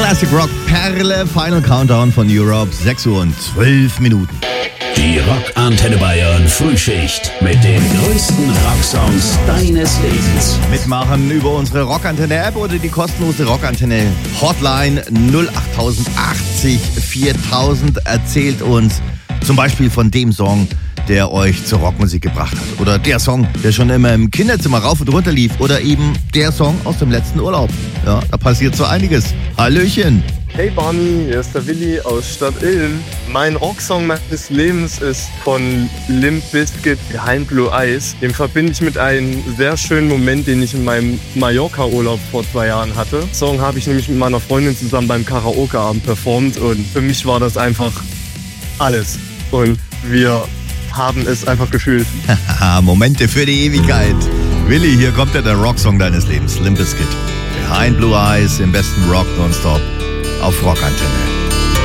Classic Rock Perle, Final Countdown von Europe, 6 Uhr und 12 Minuten. Die Rockantenne Bayern Frühschicht mit den größten Rocksongs deines Lebens. Mitmachen über unsere Rockantenne App oder die kostenlose Rockantenne Hotline 08080 4000. Erzählt uns zum Beispiel von dem Song, der euch zur Rockmusik gebracht hat. Oder der Song, der schon immer im Kinderzimmer rauf und runter lief. Oder eben der Song aus dem letzten Urlaub. Ja, da passiert so einiges. Hallöchen. Hey Barney, hier ist der Willi aus Stadt Ilm. Mein Rocksong meines Lebens ist von Limp Bizkit, Behind Blue Eyes. Den verbinde ich mit einem sehr schönen Moment, den ich in meinem Mallorca-Urlaub vor 2 Jahren hatte. Den Song habe ich nämlich mit meiner Freundin zusammen beim Karaoke-Abend performt und für mich war das einfach alles. Und wir haben es einfach gefühlt. Momente für die Ewigkeit. Willi, hier kommt der Rocksong deines Lebens. Limp Bizkit, Behind Blue Eyes, im besten Rock nonstop auf Rockantenne.